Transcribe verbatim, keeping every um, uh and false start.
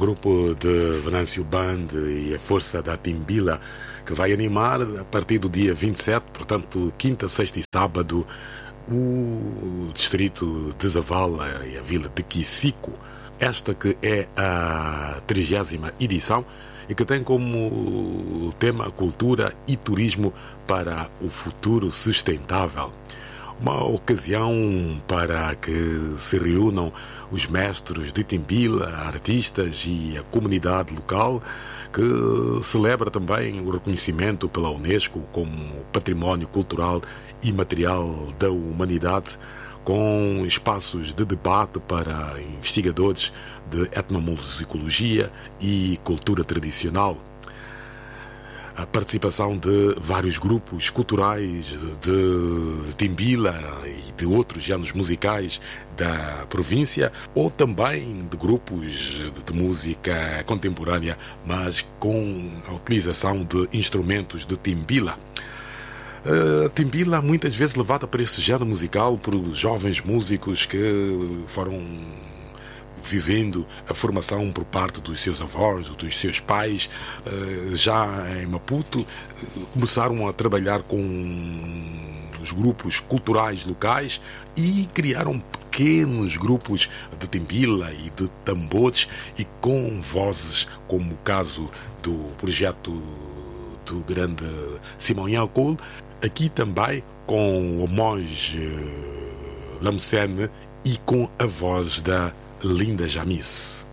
grupo de Venâncio Band e a Força da Timbila, que vai animar a partir do dia vinte e sete, portanto, quinta, sexta e sábado, o distrito de Zavala e a vila de Quicico. Esta que é a trigésima edição e que tem como tema cultura e turismo para o futuro sustentável. Uma ocasião para que se reúnam os mestres de Timbila, artistas e a comunidade local, que celebra também o reconhecimento pela Unesco como Património Cultural e Material da Humanidade, com espaços de debate para investigadores de etnomusicologia e cultura tradicional. A participação de vários grupos culturais de Timbila e de outros géneros musicais da província, ou também de grupos de música contemporânea, mas com a utilização de instrumentos de Timbila. Uh, Timbila muitas vezes levada para esse género musical por jovens músicos que foram vivendo a formação por parte dos seus avós, dos seus pais, uh, já em Maputo, uh, começaram a trabalhar com os grupos culturais locais e criaram pequenos grupos de Timbila e de tambores e com vozes, como o caso do projeto do grande Simão Yacoul, aqui também com o monge Lamsene e com a voz da Linda Jamis.